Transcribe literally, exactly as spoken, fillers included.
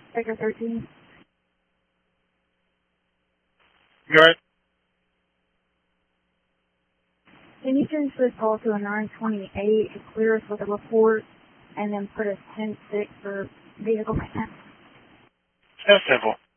Sector thirteen. You alright? Can you change this call to a nine twenty-eight to clear us with a report and then put a ten six for vehicle maintenance? That's simple.